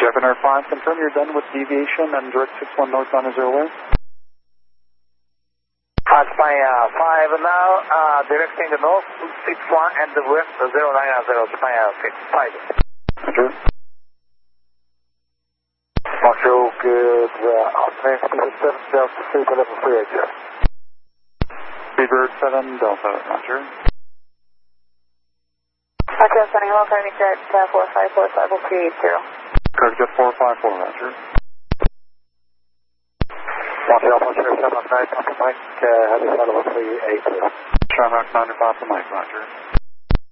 Governor 5, confirm you're done with deviation and direct 61 northbound is your way. That's my 5 now, directing the north 61 and the west 0900, my 5. Roger. Marshal, good afternoon, Speedbird 7 Delta 311 Speedbird 7 Delta, Roger. Okay, sending hello, Cardi Jet 454-50380. Cardi Jet 454, Roger. Montreal, Montreal, Shamrock 9, Papa Mike, heavy follow 382. Shamrock 9 to Papa Mike, Roger.